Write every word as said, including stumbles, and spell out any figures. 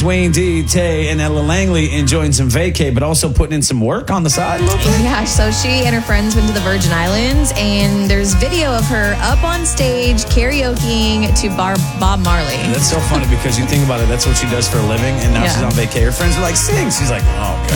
Dwayne D, Tay, and Ella Langley enjoying some vacay, but also putting in some work on the side a little bit. Yeah, so she and her friends went to the Virgin Islands, and there's video of her up on stage karaokeing to Bar- Bob Marley. That's so funny because you think about it, that's what she does for a living, and now Yeah. she's on vacay. Her friends are like, sing. She's like, oh, God.